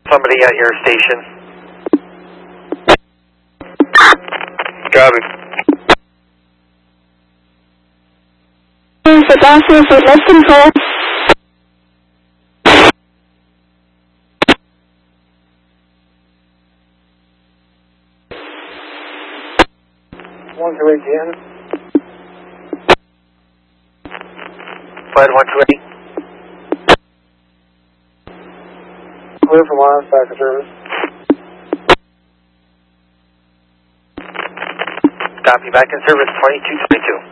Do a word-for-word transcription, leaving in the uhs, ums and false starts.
somebody at your station. Copy. Sebastian for less control. one two eight again. Flight one two eight. Clear for miles, back to service. Copy, back in service twenty-two twenty-two.